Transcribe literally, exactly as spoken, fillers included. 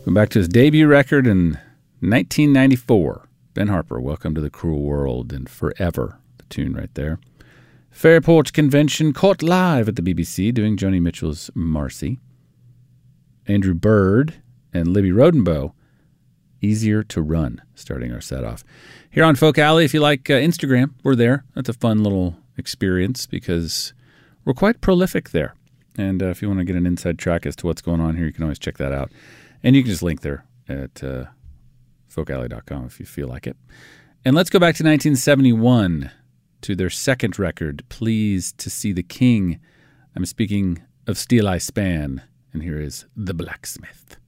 Going back to his debut record in nineteen ninety-four. Ben Harper, Welcome to the Cruel World, and Forever, the tune right there. Fairport Convention, caught live at the B B C doing Joni Mitchell's Marcy. Andrew Bird and Libby Rodenboe, Easier to Run, starting our set off. Here on Folk Alley, if you like uh, Instagram, we're there. That's a fun little experience because we're quite prolific there. And uh, if you want to get an inside track as to what's going on here, you can always check that out. And you can just link there at uh, folk alley dot com if you feel like it. And let's go back to nineteen seventy-one to their second record, Pleased to See the King. I'm speaking of Steel Eye Span, and here is The Blacksmith.